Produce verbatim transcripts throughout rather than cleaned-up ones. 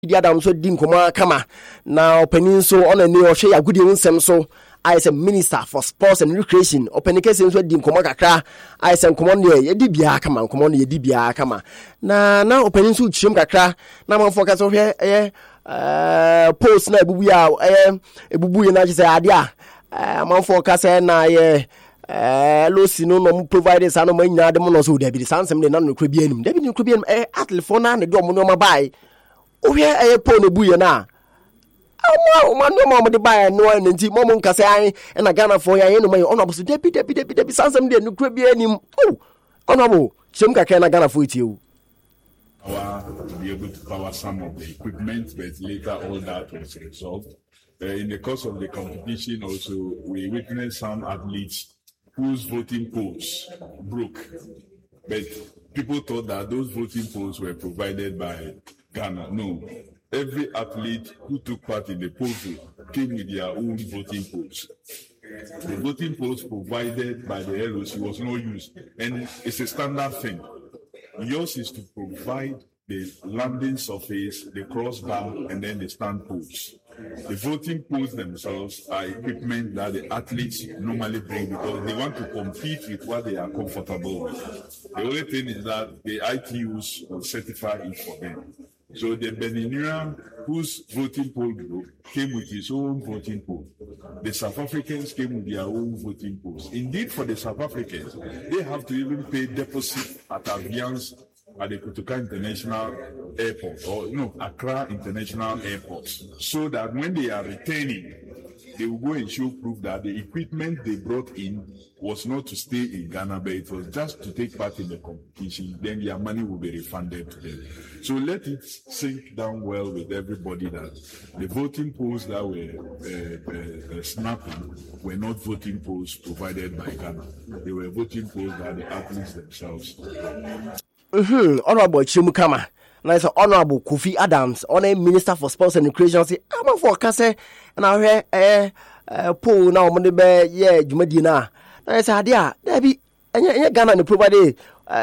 Kofi Adams so di nkoma kama na opening so on ani o hwe Agudi nsem so I as a minister for sports and recreation opening case so di nkoma kakra I say nkoma no ye di bia kama nkoma no ye di bia kama na na opening so chim kakra na man focus so hwe eh Uh, post na ebubu ya eh ebubu ye na je say ade a man focus na ye eh losi no no provide sa no man nyina de mo no so da bi sansem de na no kra bi anim da bi no kra bi anim eh atlephone na de mo no ma bai o hwe eh po na bu ye na ama o man no ma mo de bai no na nti mo mo nkase an na Ghana for ya ye no man ono so da bi da bi da bi da bi sansem de no kra bi anim oh ono bo chem ka na Ghana for it o Power to be able to power some of the equipment, but later all that was resolved. Uh, in the course of the competition also, we witnessed some athletes whose voting polls broke. But people thought that those voting polls were provided by Ghana. No. Every athlete who took part in the poll came with their own voting polls. The voting polls provided by the L O C was not used. And it's a standard thing. Yours is to provide the landing surface, the crossbar, and then the stand poles. The voting poles themselves are equipment that the athletes normally bring because they want to compete with what they are comfortable with. The only thing is that the I T Us will certify it for them. So the Beninera, whose voting poll group came with his own voting poll. The South Africans came with their own voting polls. Indeed, for the South Africans, they have to even pay deposit at Aviance at the Kotoka International Airport, or you know, Accra International Airport, so that when they are returning, they will go and show proof that the equipment they brought in was not to stay in Ghana, but it was just to take part in the competition. Then their money will be refunded to them. So let it sink down well with everybody that the voting polls that were uh, uh, uh, snapping were not voting polls provided by Ghana. They were voting polls that the athletes themselves. Mm-hmm. Honorable Chimukama. Na is Honorable Kofi Adams, on a Minister for Sports and Recreation. Say, I'm for Kase, and I hear eh eh pool now Monday be yeah Jumadina. Na is adia, there be any Ghana and provide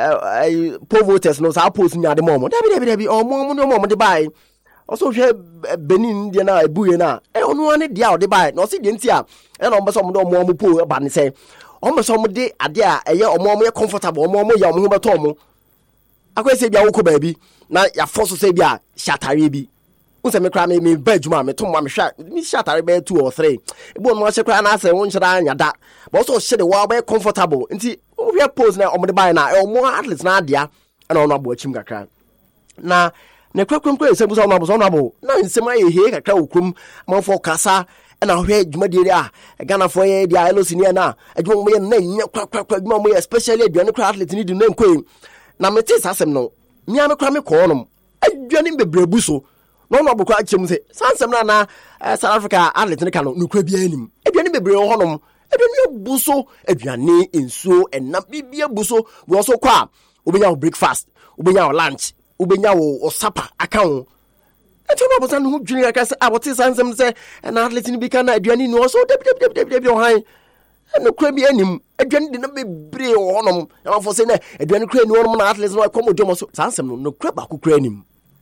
eh poll voters no sa post nya the moment. There be there be there be or more no more de buy. Also share Benin dia na ebu ye na. Eh onu ane dia o de buy. No see the ntia. E no mbeso mo do mo mo poll ba ne say. O mbeso mo de adia eh ye o mo mo comfortable o mo mo ya mo ho beto mo. Akwese bia wo ko ba bi na ya force say bia shatare bi unse me kra me me ba adwuma me tom ma me hwa me shatare be two or three e bo no hye kra na say won hyira anya da but so hye de wa be comfortable nti wo hwe pose na omde buy na e mo athletes na dia na ono abo achim kakra na ne kra krom kra se bu so ono abo so ono abo na nsem aye he kakra okrum manfo kasa na hwe adwuma di a Ghana for ye dia L O C ni na adwuma mo ye na nya kra kra kra adwuma mo ye especially aduane kra athletes ni di na nkoi na mete sasem no mia me kra me ko no adwane bebrebu so no no bokwa achem se sansem na na South Africa athlete ne ka no nukra bia anim adwane bebre ho no adwane bu so adwane ensuo enam bibia bu so wo so kwa obenya wo breakfast obenya wo lunch obenya wo supper account eto no bosan hu dwene ka se abote sansem se na athlete ne bi ka na adwane no so debi debi debi debi o han no kra bi anim adwane de na bebre ho no am for say na adwane kra ni wo na athletes no come ojomo so sansem no no kra ba ko kra anim.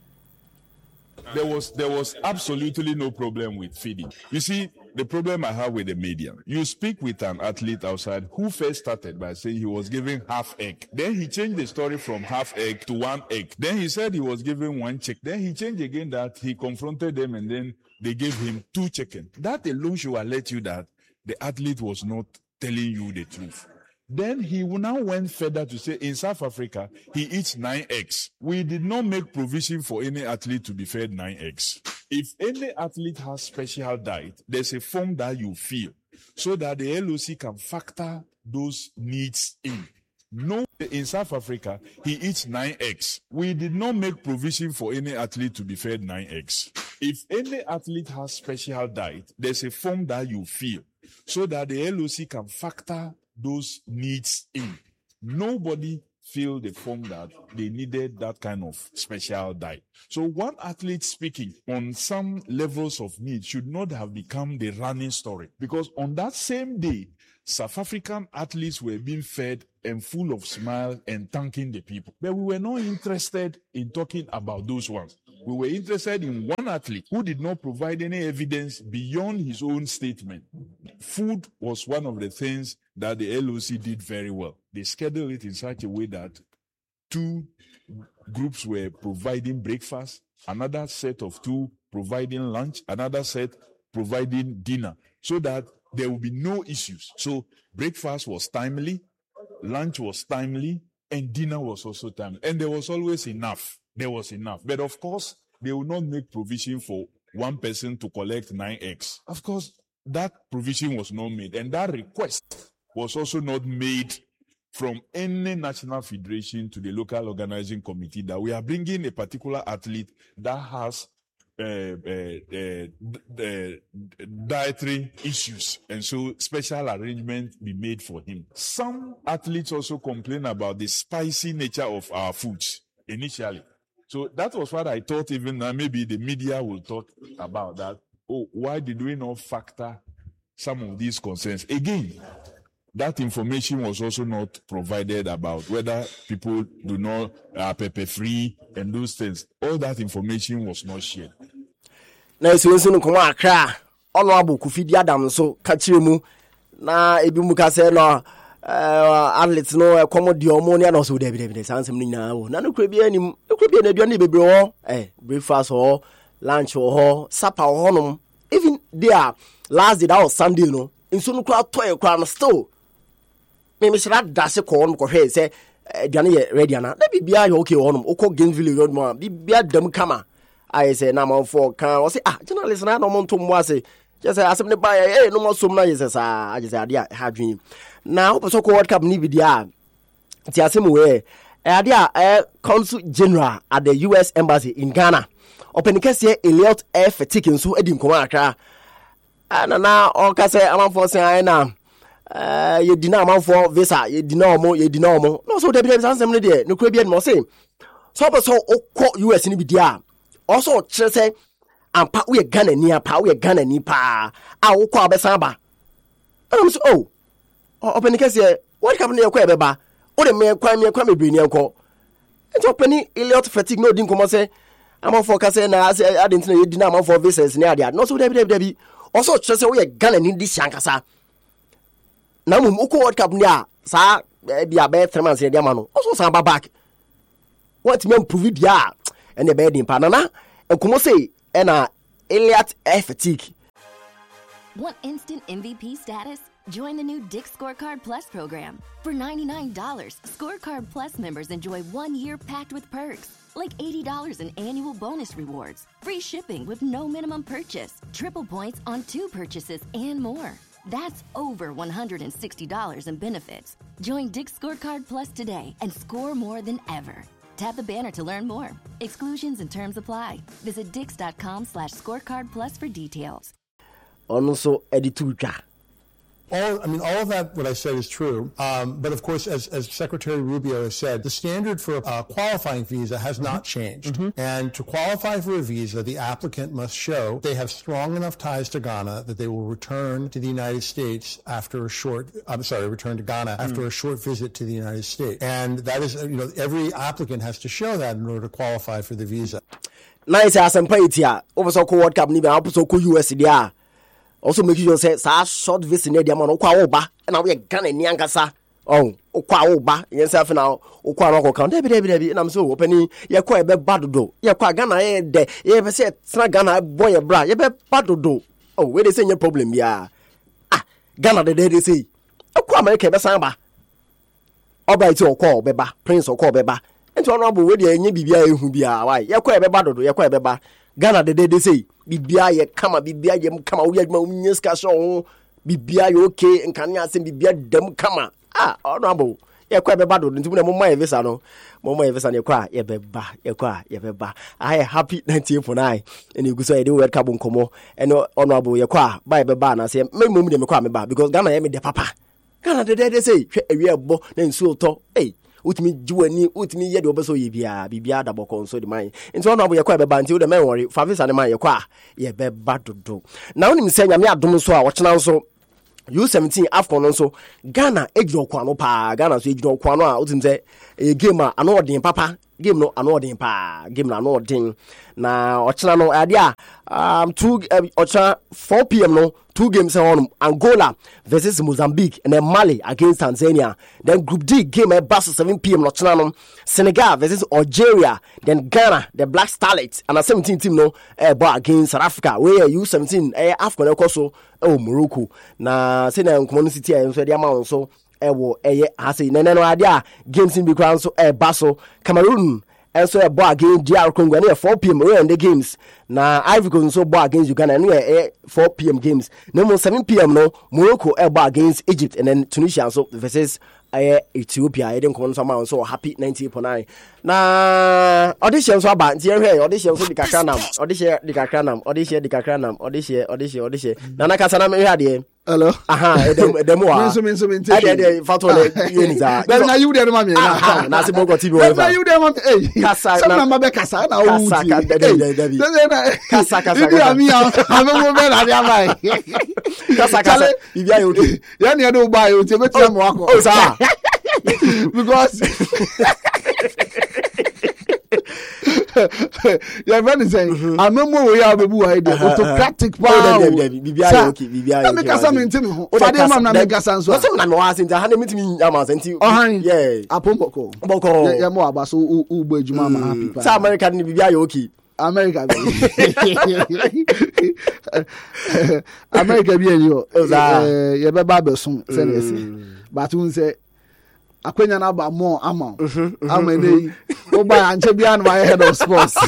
There was there was absolutely no problem with feeding. You see, the problem I have with the media, you speak with an athlete outside who first started by saying he was giving half egg. Then he changed the story from half egg to one egg. Then he said he was giving one chick. Then he changed again that he confronted them and then they gave him two chicken. That alone should alert you that the athlete was not telling you the truth. Then he now went further to say in South Africa, he eats nine eggs. We did not make provision for any athlete to be fed nine eggs. If any athlete has special diet, there's a form that you fill so that the L O C can factor those needs in. No, in South Africa, he eats nine eggs. We did not make provision for any athlete to be fed nine eggs. If any athlete has special diet, there's a form that you fill so that the L O C can factor those needs in. Nobody filled the form that they needed that kind of special diet. So one athlete speaking on some levels of need should not have become the running story, because on that same day, South African athletes were being fed and full of smile and thanking the people. But we were not interested in talking about those ones. We were interested in one athlete who did not provide any evidence beyond his own statement. Food was one of the things that the L O C did very well. They scheduled it in such a way that two groups were providing breakfast, another set of two providing lunch, another set providing dinner, so that there will be no issues. So breakfast was timely, lunch was timely, and dinner was also timely. And there was always enough. There was enough. But of course, they will not make provision for one person to collect nine eggs. Of course, that provision was not made. And that request was also not made from any national federation to the local organizing committee that we are bringing a particular athlete that has uh, uh, uh, uh, dietary issues. And so special arrangement be made for him. Some athletes also complain about the spicy nature of our foods initially. So that was what I thought, even now maybe the media will talk about that. Oh, why did we not factor some of these concerns? Again, that information was also not provided about whether people do not are uh, pepper free and those things. All that information was not shared. Now, so no come akra Honorable Kofi Adam so kachiremu na ebi mu ka say no athletes no accommodate omo ne na so dey dey dey sansem ni na wo na no kura bi anim kura bi na aduane bebre ho eh breakfast ho lunch ho supper ho no even there last day that was Sunday no nso no kura toy kura no still me me shira dash ko on ko hwe say aduane ye ready na na bibia ye okay ho no ukọ Gainesville road mo bibia dam kama I say na man for kan o say ah journalist na no monto mo ase just say asem ne ba eh no mo som na yes sa I just say ade ha dwen now so ko World Cup ni bi dia ti asem we ade a consul general at the U S embassy in Ghana open kese Elliot Air Fatigue nso edi nkomo akra ana na o ka say am for say na eh ye di na am for visa ye di na omo ye di na omo no so dey be sansem ne dey no kura bi no say so so okọ U S ni bi dia also chere say ampa we Ghana ni ampa we Ghana ni pa a wokọ abesan ba am so oh open kese what come near kwa beba o de me kwa me kwa me bri ni enko enti open Elliot Fatigue no din komo say am for ka say na ade na ye di na am for visas ni ade no so dey dey dey also chere say we Ghana ni di shankasa na mum uko World Cup ni a sa bia be three months dey ma no also san ba back what me improve dia and the bed in Panama and como say and a Elliot Air Fatigue. Want instant M V P status? Join the new Dick Scorecard Plus program. For ninety-nine dollars, Scorecard Plus members enjoy one year packed with perks, like eighty dollars in annual bonus rewards, free shipping with no minimum purchase, triple points on two purchases, and more. That's over one hundred sixty dollars in benefits. Join Dick Scorecard Plus today and score more than ever. Tap the banner to learn more. Exclusions and terms apply. Visit dix.com slash scorecard plus for details. Also, edituja. All, I mean, all of that, what I said is true. Um, but of course, as, as Secretary Rubio has said, the standard for a qualifying visa has not changed. Mm-hmm. And to qualify for a visa, the applicant must show they have strong enough ties to Ghana that they will return to the United States after a short, I'm sorry, return to Ghana after mm. a short visit to the United States. And that is, you know, every applicant has to show that in order to qualify for the visa. Nice as I'm paid here. Over so World Cup, ni ba so ko U S dia. Also make sure say sa short visit na dia man okwa oba na we Ghana ni ankasa oh okwa oba yen say na okwa no ko count dey dey dey na me so opani ye kwa e be badodo ye kwa Ghana ye de ye be say tra Ghana boy ye bra ye be badodo oh we dey say no problem ya ah Ghana dey dey say okwa America be san ba oba iti okwa obeba prince okwa obeba enti ono abo we dey enye bibia ehu bia why ye kwa e be badodo ye kwa e be ba Ghana dey dey say bibia ye kama bibia ye kama wo yadma unyeska so bibia ye okay nkane asem bibia dam kama ah honorable ye kwa be bado ntimu na mo ma visa no mo ma visa ne kwa ye be ba ye kwa ye be ba I happy ninety for nine and you go say the World Cup nkomo and honorable ye kwa ba ye be ba na say me mo de me kwa me ba because Ghana ye me de papa Ghana de de say hwe ewie ebo na nsu to eh utimi juani utimi ye de obeso ye bia bibia da boko so de man nti ono abo ye kwa be ba nti wo de men worry fa visa ne man ye kwa ye be ba dodo na wonim se nyame adom so a wo chena so U seventeen AFCON so Ghana ejiro kwano pa Ghana so ejiro kwano a utim se e game a ano odin papa game no ano odin pa game no ano odin na ochina no ade a um two uh, ochina four p.m. no two games on Angola versus Mozambique and then Mali against Tanzania. Then Group D game at Basso seven p.m. no Senegal versus Algeria. Then Ghana, the Black Starlets, and a seventeen team no uh, against South Africa. Where U seventeen uh, African also oh Morocco. Na say na community and so the amount so ewo eye hase na no ade games in the ground so uh, Basso Cameroon. And so a ball against D R Congo near four p.m. we in the games. Now Ivory Coast so ball against Uganda near four p.m. games. No more seven p.m. no Morocco a ball against Egypt and then Tunisia so versus uh, Ethiopia. I don't come some so happy ninety point nine. Now audition so about here audition so the kakranam audition the kakranam audition the kakranam audition audition audition. Nana kasana me here. Hello. Aha, edem edem wa. So mean so mean. Ade ade fato le yeniza. Then you there mama. Aha, na se bogo T V over. Then you there mama. Eh. Kasa na mama be kasa na o. Kasa ka de de de. Kasa kasa. Ibi ami am am be na dia mai. Kasa kasa. Ibi ayo do. Ya ne do buy o te betia mo akọ. Oh sir. Because your friend is saying, I remember we are the autocratic power. Bibia okay, Bibia. I make us something to Father man na make us answer. What's na no asin ta ha me timi ama senti. Yeah. Apomboko. Boko. Ya mo aba so u gbo ejuma ma happy pa. Sa America ni Bibia okay. America. America bi enyo. Eh ye be ba be so say na say. But we say akwenya na ba more amount ama nei oba anche bia na head of sports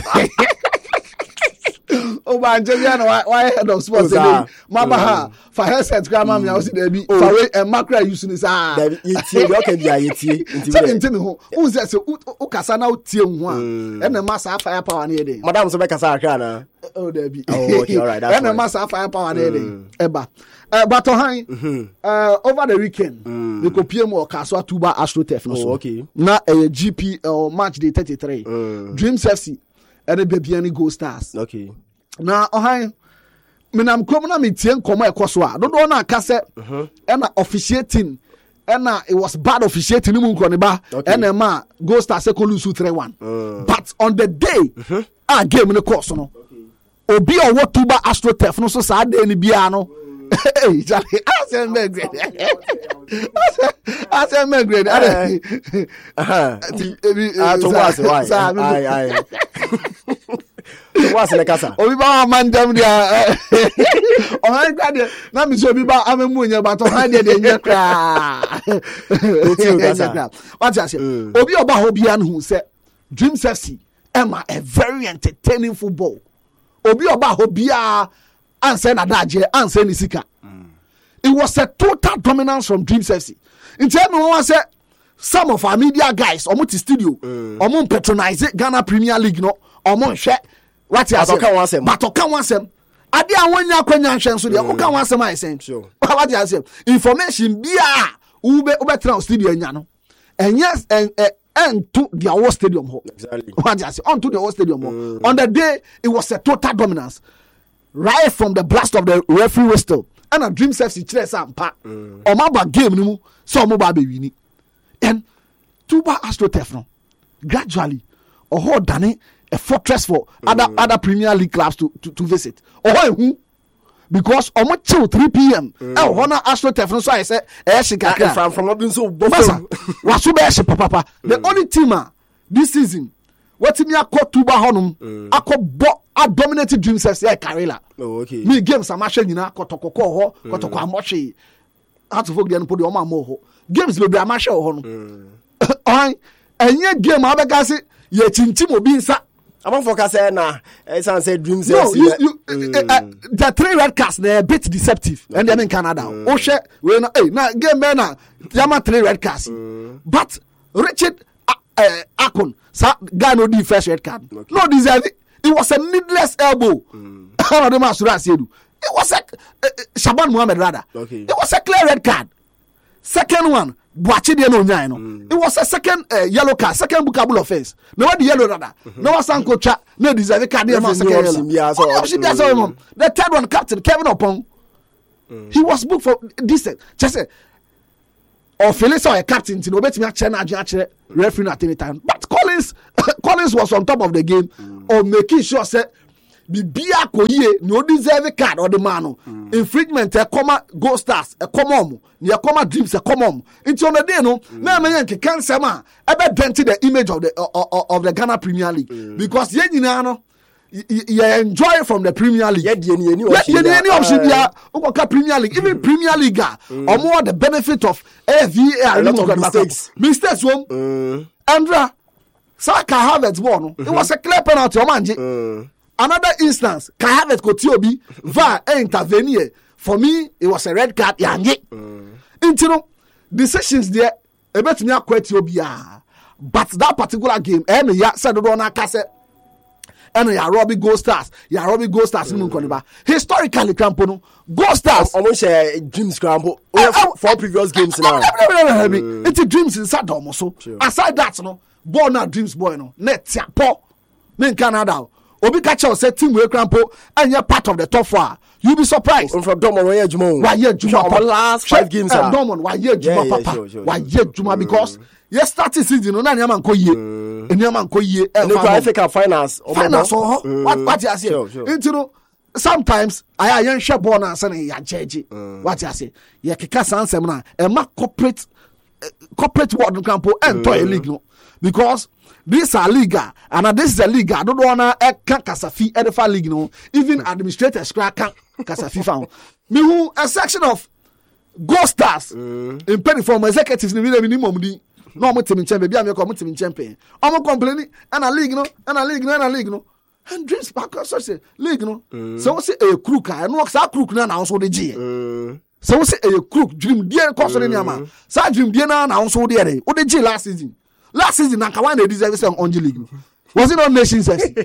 oba anche bia na why head of sports dey mama ha for headset grandma me also dey bi for we e macra use ni sa dey yetie dey okay bia yetie nti we nti me ho un say say o kasa na o tie hu a e na masa fire power na dey madam so be kasa akra na oh dey bi oh okay all right that's e na masa fire power na dey eba Uh, but uh, uh, over the weekend, mm. we could P M or Kaswa Tuba AstroTurf. No, oh, okay. Now a G P L match day thirty-three. Mm. Dreams F C and the Baby Go Stars. Okay. Now, uh, me am coming na me tien komo e kwoswa. Don't know na kase and officiating and it was bad officiating mu nko ne ba and ma Go Stars second lose three one. But on the day uh-huh. a game in the course no. Obi o what Tuba AstroTurf no so sa day ni bia no. Hey, Charlie, I said, "Meg, I said, Meg, I ah, to was why? I, I, what's in the casa? Obi ba man dem dia. O han grade, na mi so obi ba amemu nya ba to han de de nya kra. What you say? Obi oba ho bia no hu say Dreams F C Emma a very entertaining football. Obi oba ho bia answer na daje answer ni sika. It was a total dominance from Dreams F C. In terms of what say some of our media guys omo to studio omo patronize Ghana Premier League no omo hwe what you say but oka wansem ade a wonya kwanya hwe so de oka wansem I say sure what you say information bia ube ube tra studio nya no and yes and and to the our stadium ho exactly what you say on to the our stadium ho on the day it was a total dominance. Right from the blast of the referee whistle, and a Dreams F C chile sampa. Or my game no mu, so mo ba be wini. And Tuba AstroTurf no. Gradually, or how done a fortress for other other Premier League clubs to to, to visit. Or who? Because almost till three p.m. Eh, one AstroTurf no so I say eh shika from from not so bofo. Wasu be she papa. The only team this season what me akọ Tuba honum akọ bo a dominated Dreams F C Karela. Oh okay. Me games am ahwe nyina kotokoko ho kotoko amohwe. How to folk dey no put o ma mo ho. Games bebre am ahwe ho no. Oi enye game abega se ye chinchim obi nsa. Among focus na e san say Dreams no, F C. You, you, mm. uh, uh, the three red cards they a bit deceptive okay. And them in Canada. Mm. Oshe we na eh na game na yama three red cards. Mm. But Richard uh, uh, Akon sa guy no the first red card. Okay. No deserve it. It was a needless elbow. Mm. It was a uh, Shaban Mohammed rather. Okay. It was a clear red card. Second one, Boachi de no nyai no. Mm. It was a second uh, yellow card, second bookable offense. No what the yellow rather. Mm-hmm. No was Sanko cha, no deserve card there second yellow. Yeah, so, oh, mm. The third one, Captain Kevin Opong. Mm. He was booked for this. Just say or Felix or a captain to obey me a channel referee at any time. But Collins Collins was on top of the game mm. or making sure that Bibia Koye no deserve a card or the man. Mm. Infringement a comma Go Stars a common near comma dreams a common. It's on the day no now man can say man ever dented the image of the uh, of the Ghana Premier League mm. because yeah you know you enjoy from the Premier League. Yeah, yeah, any option there. Okay, Premier League, even Premier League, or more the benefit of V A R. A lot of mistakes. Mistakes, one. Andra, Saka Havertz won. It was a clear penalty. Omanji. Another instance, Kai Havertz Kotiobi va intervenir. For me, it was a red card. Yangi. Into decisions there. A bit near Kotiobi. But that particular game, and ya said the one I cassette. And ya Robbie Go Stars, ya Robbie Go Stars in Munkoniba. Historically, Crampono, Go Stars. Almost a dreams Crampo. Four previous games now. It's a dreams inside almost. So aside that, no, born now dreams boy no. Net ya po. Men Canada. Obi Kacha said team we Crampo and you're part of the top four. You'll be surprised. From Dortmund, why you Juma? Why you Juma? Our last five games are Dortmund. Why you Juma, Papa? Why you Juma? Because you started season, no, na man ko ye, na man ko ye. And the Africa finals, finals. Oh, what what you say? Into no. Sometimes I am share born and say ya judge. What you say? Ya keka sansem na. E ma corporate corporate world campo enter a league no, because this are liga and this is a liga. I don't wanna e kan kasafi edefa league no. Even administrators can kasafi found. Me who a section of Go Stars in penny from executives ni really minimum di. No mo team champion bia me ko mo team champion omo complaining and a league no and a league no and a league no and dreams back so say league no so we say a crook I no say crook na na so de gie so we say a crook dream dey ko so ni ama sa dream dey na na so dey dey o de gie last season last season na ka wan dey deserve say on G league was it not Nations F C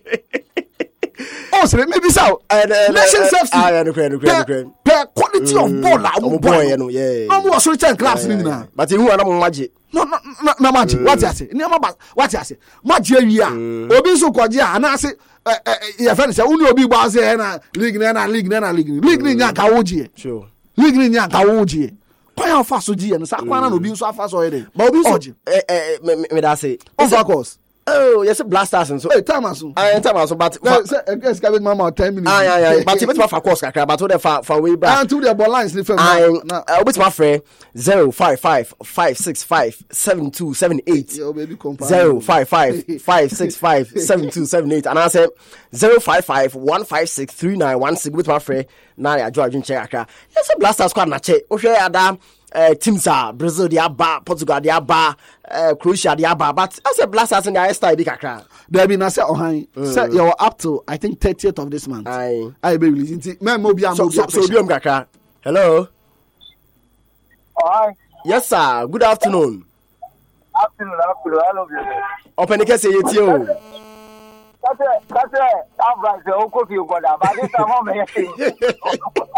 oh so maybe so Nations F C ah yeah no no no the quality of ball am boy no yeah no mo so ten clubs ni na but who ana mo maji no no no magic what you say ni am what you say magic awia obi so koje a na say ya friend say uni obi gba say na league na league na league league ni nya ka woji sure league ni nya ka woji kwa ya fa so ji no sa kwa na obi so afa so yede but obi so eh eh me da say of course. Oh, yes, blasters and so. Hey, time aso. I time aso, but guess cabin mama ten minutes. Ah, yeah, yeah. But you bet my for course, kakra. But the far far way back. And to the ball lines, the film. I bet my friend zero five five five six five seven two seven eight. Zero five five five six five seven two seven eight. And I said zero five five one five six three nine one six. With my friend, now I draw a drink check. Yes, a blaster squad na check. Okay, Adam. Uh, teams are Brazil, they are bar, Portugal, they are bar, uh, Croatia, they are bar. But I said blasters in the style, big kakra. There been I said, oh, hi, sir, you're up to I think thirtieth of this month. Aye, I believe it. Man, Mobia, so so so do kakra. Hello. Hi. Yes, sir. Good afternoon. Afternoon, afternoon. I love you. Open the case, you. That's it. That's it. I'm right. The whole you got that. But this time, I'm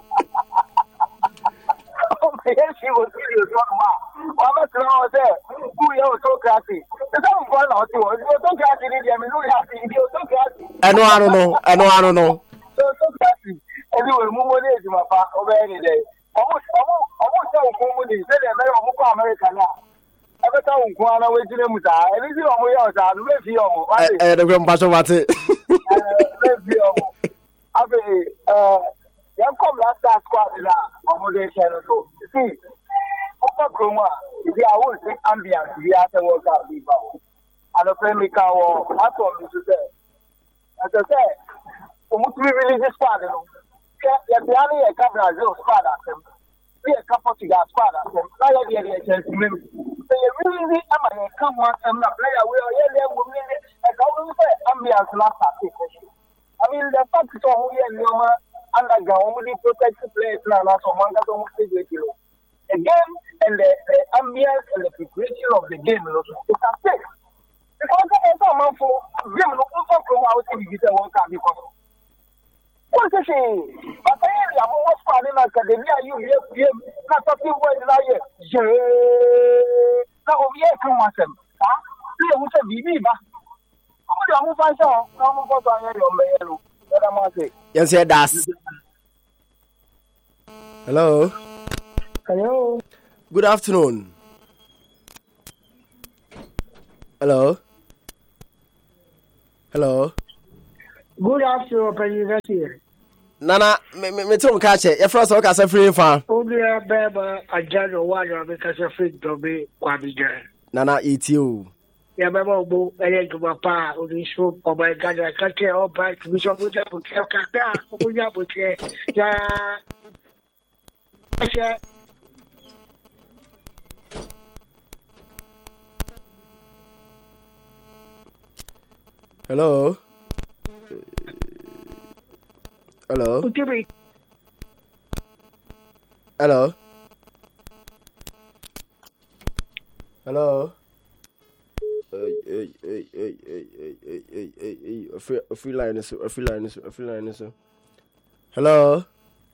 yes, she was really talking about. Well, I'm not there. Who you so classy? The same one or two. You're so classy, I mean, you have to be so classy. I know, I don't know. I know, I don't know. So, so classy. Anyway, move on to my part over any day. Almost, almost, almost so common. They say they're very much American now. Every time we go on away to them, everything on way outside, let's see you. Eh, the grand pastor, what's it? Let's see you. I mean, uh, Yan come last time squad in accommodation so. See, Papa Kroma, if you are all the ambience, we have to work out people. And the friend make our that's all you say. As I said, we must be really this squad, you know. Yeah, the only a couple of zero squad at them. We a couple to get squad at them. Now you're the chance to win. So you really am I come on and not play away or yeah, we win it. I can't say ambience last time. I mean, the fact is all we are underground, only protect the place now, so one got almost a kilo. The game and the, the ambience and the preparation of the game, you know, it's a fix. Because there's a man for game, no one from out in the one can because. What's the thing? But I am almost finding academia, you hear, not talking word in our year. Now, we are come with them. Huh? We are with a baby, but I'm going to find out. I'm going to find out. Yes, sir, that's. Hello. Hello. Good afternoon. Hello. Hello. Good afternoon, President. Nana, me me me tell me catch it. Your first work as a free fan. Obia beba ajano wano because of free dobe kwa bija. Nana eat you. Ya beba obo ele tuba pa unisho oba gada kake oba tumisho buja buja kaka buja buja ya. Acha. Hello. Hello. Hello. Hello. Hey, hey, hey, hey, hey, hey, hey, hey, hey, hey. A free, a free line is, a free line is, a free line is. Hello.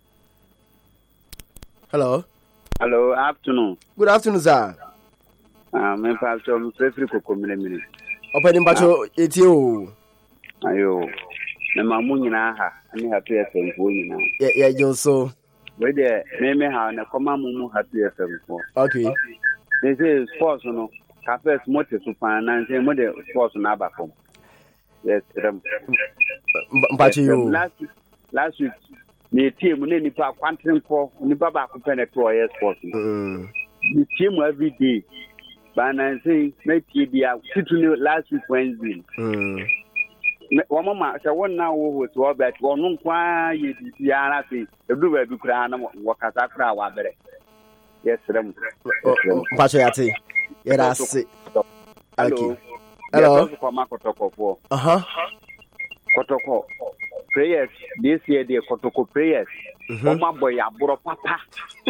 Hello. Hello. Afternoon. Good afternoon, sir. Um, I'm Pastor. I'm free for community. Opening battle, it's you. Ayo. Na mamu nyina ha ani hatu ya sempo nyina yeah yeah you so we dey me me ha na koma mu hatu ya sempo okay this is sports no cafe motor super na say mo dey sports na aba kom yes ram mpachi you last last week me team na nipa kwantren ko nipa ba ko pene to yes sports mm the team every day ba na say na tie dia situ last week Wednesday mm Wama ma se wonna wo wo to obet wonu nkwa ye biara fi edu ba bi kura na wakata kura wa bere yes ram pacho yate yera se okay hello ko ma kotoko fo aha kotoko prayers this year the kotoko prayers Oma boy aburo papa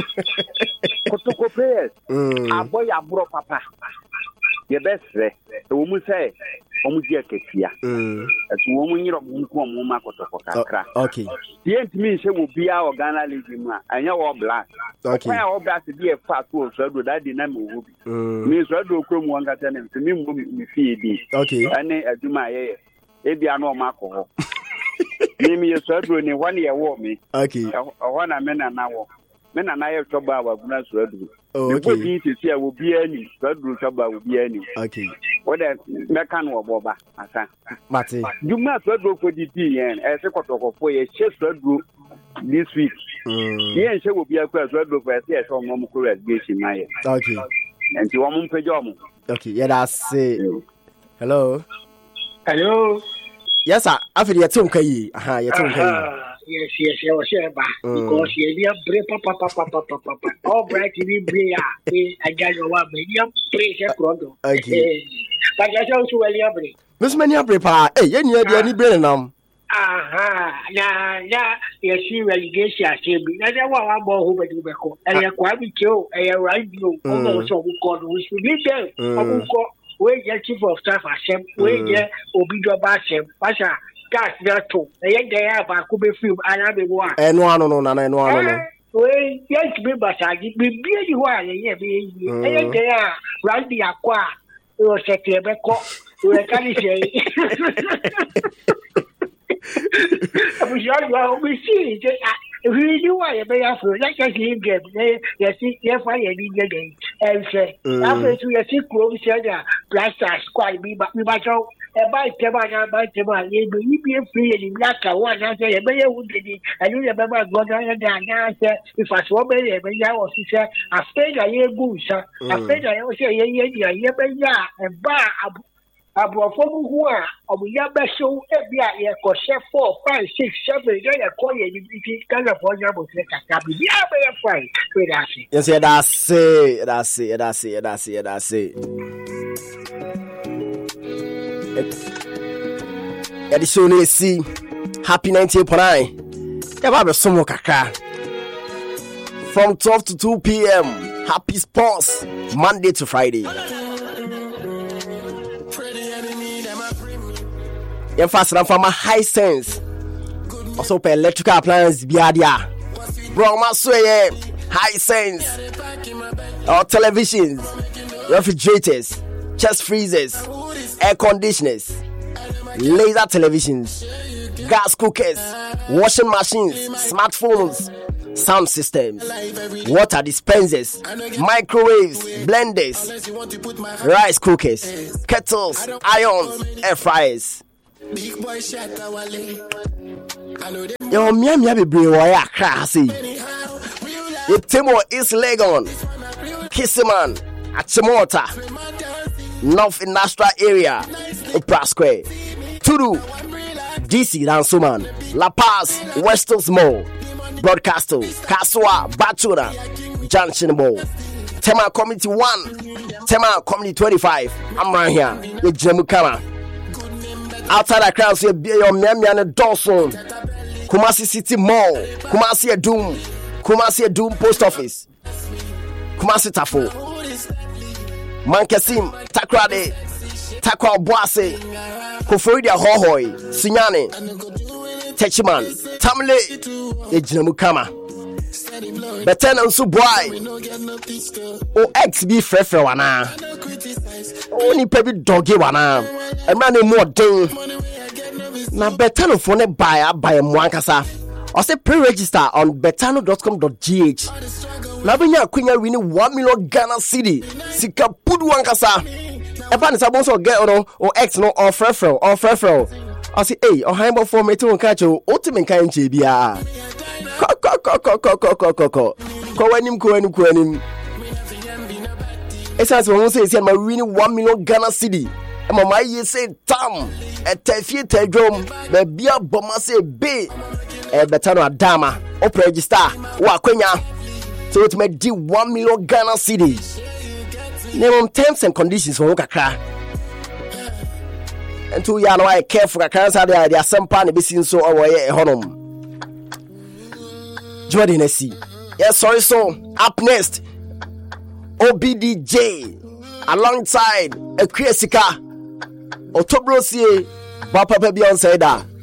kotoko prayers aboy aburo papa ye best re wo mu say omu dia ketia mm atu wo mu nyiro mu nko mu ma kotoko kakra okay ye ntimi se wo bia o Ghana league mu anya wo black okay kwa wo black dia fa to so do that na me wo bi mi so do kro mu wanga tane ntimi mu mi fi di okay ane aduma ye e bia na o ma ko ho mi mi so do ni wan ye wo mi okay o wana me na na wo me na na ye to ba wa guna so do okay bi ti se wo bia ni so do to ba wo bia ni okay what the mekan wo boba asa mate juma so do ko di di yen e se kotoko fo ye che so do this week mm yen se wo bia ko so do ko se e so mo ko radiation na ye okay enti wo mo pejo mo okay yeah that's it hello hello yes sir after your team kai aha your team kai yes yes I was here because you need break papa papa papa papa all bright ni break ya I got your one medium break ya pronto okay but I just well ya break Miss Mania prepare eh ye ni dia ni brain nam aha na na yes you relegation say bi na dey wa wa bo ho be be ko e ya kwa bi ke o e ya right bi o o so ko do we should be there o ko we get chief of staff asem we get obijoba asem pasha gas that to e dey ba ko be film ana be wa eno anu no na na eno anu no we yes be basaji be bi yi wa ye be yi e dey right bi akwa o se ti e be ko we can say we should go we see we do why be afro like us leave game you see you find a big game and say after to you see club say that plaster squad be be ba so e ba teba na ba teba ye be be free in black one and say be you dey and you remember go down there and say if I so be be ya o say after that ye go sha after that you say ye ye ye be ya e ba Abuafo mu a omuya be show e bia ye ko she four five six seven dey e ko ye ni Ghana for ya bo se kaka bi ya be ye five we da see yes yeah that's it that's it that's it that's it that's it edition A C happy ninety-eight point nine e ba be somo kaka from twelve to two p.m. happy sports Monday to Friday. Yan fast ran for my high sense. Also per electrical appliance biadia. Bro, my sway high sense. Our televisions, refrigerators, chest freezers, air conditioners, laser televisions, gas cookers, washing machines, smartphones, sound systems, water dispensers, microwaves, blenders, rice cookers, kettles, irons, air fryers. Yo, Miami be wire crazy. Timor East Legon, Kissiman, Achimota, North Industrial Area, Upra Square, Tudu, D C Ransuman, La Paz, Westels Mall, Broadcastle, Kaswa, Batuna, Junction Mall, Tema Community one, Tema Community twenty-five. I'm right here with Jemukama. Outside the crowd, see your Miami and Dawson, Kumasi City Mall, Kumasi Doom, Kumasi Doom Post Office, Kumasi Tafo, Mankasim, Takrade, Takwa Boase, Koforidia Hohoi, Sinyane, Techiman, Tamale, Ejinamukama, Beten and Subwai, O X B Frefe Wana, Only Pepe Doggy Wana, a man more ding. Now, Betano phone buyer by a Mwankasa. Or say pre-register on betano dot com dot g h. Now, when you're queen, winning one million Ghana city, Sika Pudu Wankasa. A pan is a boss or get or X no or Frefro or Frefro. I say, hey, or Heimbo for me to catch you, ultimate kind J B R. Coco, coco, coco, coco, coco. Coenim, coenim, coenim. It's as one says, I'm winning one million Ghana city. And my ye say, Tam, a tefie tedrom, the beer bomber say, B. A betano Adama, or register, Wakwenya. So it may do one million Ghana cedis. Name on terms and conditions for Okaka. And two yano I care for a cancer, there are some pan be seen so away a honum. Jordan S C. Yes, sorry, so up next, O B D J alongside a Kriesika, Otobrosie, Papa Beyonce.